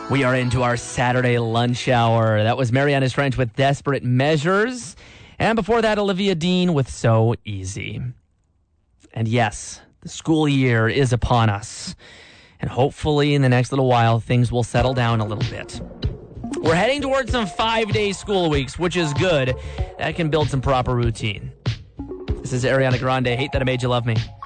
We are into our Saturday lunch hour. That was Mariana Trench with Desperate Measures. And before that, Olivia Dean with So Easy. And yes, the school year is upon us. And hopefully in the next little while, things will settle down a little bit. We're heading towards some 5-day school weeks, which is good. That can build some proper routine. This is Ariana Grande, Hate That I Made You Love Me.